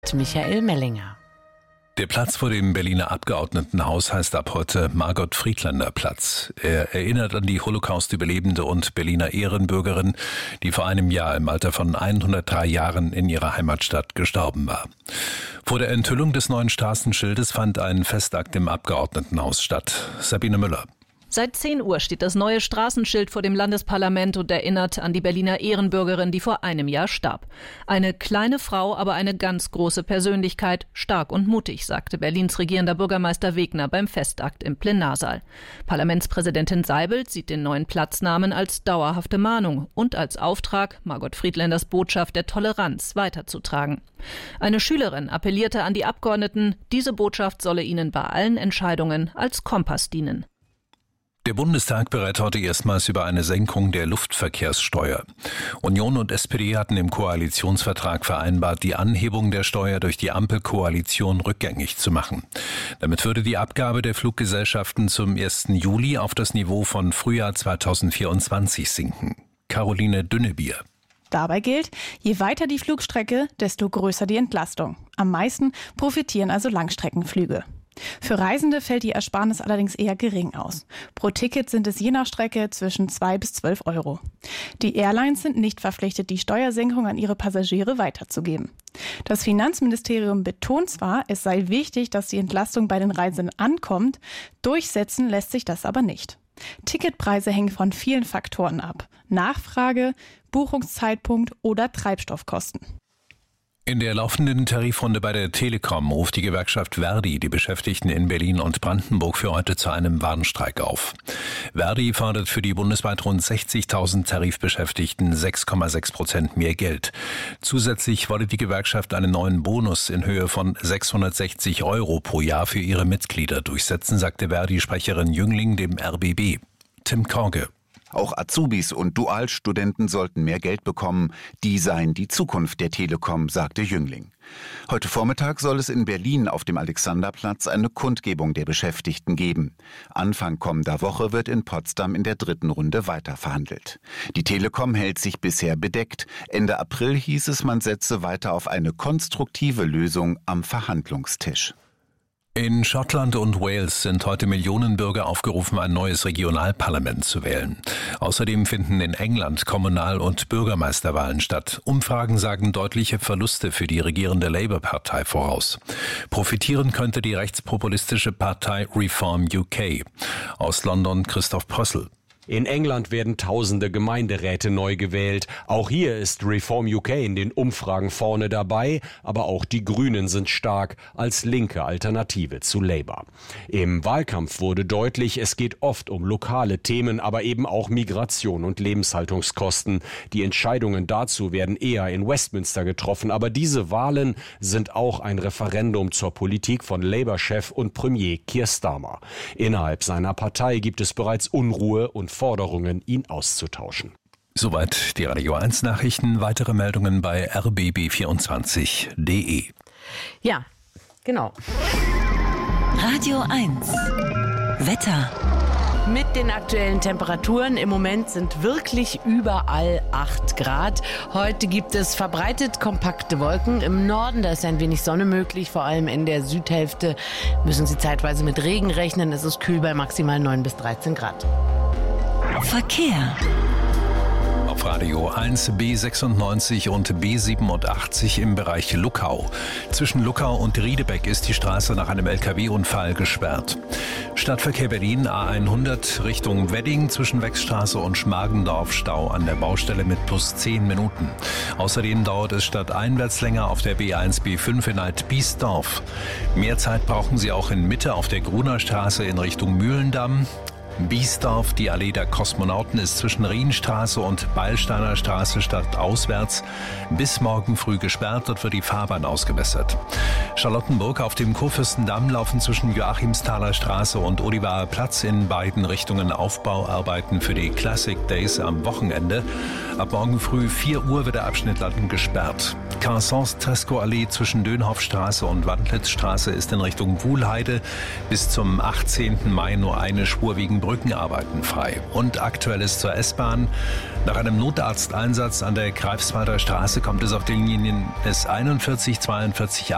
Michael Mellinger. Der Platz vor dem Berliner Abgeordnetenhaus heißt ab heute Margot-Friedländer-Platz. Er erinnert an die Holocaust-Überlebende und Berliner Ehrenbürgerin, die vor einem Jahr im Alter von 103 Jahren in ihrer Heimatstadt gestorben war. Vor der Enthüllung des neuen Straßenschildes fand ein Festakt im Abgeordnetenhaus statt. Sabine Müller. Seit 10 Uhr steht das neue Straßenschild vor dem Landesparlament und erinnert an die Berliner Ehrenbürgerin, die vor einem Jahr starb. Eine kleine Frau, aber eine ganz große Persönlichkeit, stark und mutig, sagte Berlins regierender Bürgermeister Wegner beim Festakt im Plenarsaal. Parlamentspräsidentin Seibelt sieht den neuen Platznamen als dauerhafte Mahnung und als Auftrag, Margot Friedländers Botschaft der Toleranz weiterzutragen. Eine Schülerin appellierte an die Abgeordneten, diese Botschaft solle ihnen bei allen Entscheidungen als Kompass dienen. Der Bundestag berät heute erstmals über eine Senkung der Luftverkehrssteuer. Union und SPD hatten im Koalitionsvertrag vereinbart, die Anhebung der Steuer durch die Ampelkoalition rückgängig zu machen. Damit würde die Abgabe der Fluggesellschaften zum 1. Juli auf das Niveau von Frühjahr 2024 sinken. Caroline Dünnebier. Dabei gilt, je weiter die Flugstrecke, desto größer die Entlastung. Am meisten profitieren also Langstreckenflüge. Für Reisende fällt die Ersparnis allerdings eher gering aus. Pro Ticket sind es je nach Strecke zwischen 2 bis 12 Euro. Die Airlines sind nicht verpflichtet, die Steuersenkung an ihre Passagiere weiterzugeben. Das Finanzministerium betont zwar, es sei wichtig, dass die Entlastung bei den Reisenden ankommt, durchsetzen lässt sich das aber nicht. Ticketpreise hängen von vielen Faktoren ab: Nachfrage, Buchungszeitpunkt oder Treibstoffkosten. In der laufenden Tarifrunde bei der Telekom ruft die Gewerkschaft Verdi die Beschäftigten in Berlin und Brandenburg für heute zu einem Warnstreik auf. Verdi fordert für die bundesweit rund 60.000 Tarifbeschäftigten 6,6% mehr Geld. Zusätzlich wolle die Gewerkschaft einen neuen Bonus in Höhe von 660 Euro pro Jahr für ihre Mitglieder durchsetzen, sagte Verdi-Sprecherin Jüngling dem RBB. Tim Korge. Auch Azubis und Dualstudenten sollten mehr Geld bekommen. Die seien die Zukunft der Telekom, sagte Jüngling. Heute Vormittag soll es in Berlin auf dem Alexanderplatz eine Kundgebung der Beschäftigten geben. Anfang kommender Woche wird in Potsdam in der 3. Runde weiterverhandelt. Die Telekom hält sich bisher bedeckt. Ende April hieß es, man setze weiter auf eine konstruktive Lösung am Verhandlungstisch. In Schottland und Wales sind heute Millionen Bürger aufgerufen, ein neues Regionalparlament zu wählen. Außerdem finden in England Kommunal- und Bürgermeisterwahlen statt. Umfragen sagen deutliche Verluste für die regierende Labour-Partei voraus. Profitieren könnte die rechtspopulistische Partei Reform UK. Aus London Christoph Possel. In England werden tausende Gemeinderäte neu gewählt. Auch hier ist Reform UK in den Umfragen vorne dabei, aber auch die Grünen sind stark als linke Alternative zu Labour. Im Wahlkampf wurde deutlich, es geht oft um lokale Themen, aber eben auch Migration und Lebenshaltungskosten. Die Entscheidungen dazu werden eher in Westminster getroffen, aber diese Wahlen sind auch ein Referendum zur Politik von Labour-Chef und Premier Keir Starmer. Innerhalb seiner Partei gibt es bereits Unruhe und Forderungen, ihn auszutauschen. Soweit die Radio 1 Nachrichten. Weitere Meldungen bei rbb24.de. Ja, genau. Radio 1 Wetter. Mit den aktuellen Temperaturen im Moment sind wirklich überall 8 Grad. Heute gibt es verbreitet kompakte Wolken. Im Norden, da ist ein wenig Sonne möglich. Vor allem in der Südhälfte müssen Sie zeitweise mit Regen rechnen. Es ist kühl bei maximal 9 bis 13 Grad. Verkehr. Auf Radio 1 B96 und B87 im Bereich Luckau. Zwischen Luckau und Riedebeck ist die Straße nach einem LKW-Unfall gesperrt. Stadtverkehr Berlin A100 Richtung Wedding zwischen Wechstraße und Schmargendorf Stau an der Baustelle mit plus 10 Minuten. Außerdem dauert es stadteinwärts länger auf der B1 B5 in Alt-Biesdorf. Mehr Zeit brauchen Sie auch in Mitte auf der Gruner Straße in Richtung Mühlendamm. Biesdorf, die Allee der Kosmonauten ist zwischen Rienstraße und Beilsteiner Straße stadtauswärts bis morgen früh gesperrt. Dort wird die Fahrbahn ausgebessert. Charlottenburg auf dem Kurfürstendamm laufen zwischen Joachimsthaler Straße und Olivaer Platz in beiden Richtungen Aufbauarbeiten für die Classic Days am Wochenende. Ab morgen früh 4 Uhr wird der Abschnitt Latten gesperrt. Carsons-Tresco-Allee zwischen Dönhoffstraße und Wandlitzstraße ist in Richtung Wuhlheide bis zum 18. Mai nur eine Spur wegen Brückenarbeiten frei. Und Aktuelles zur S-Bahn. Nach einem Notarzteinsatz an der Greifswalder Straße kommt es auf den Linien S41, 42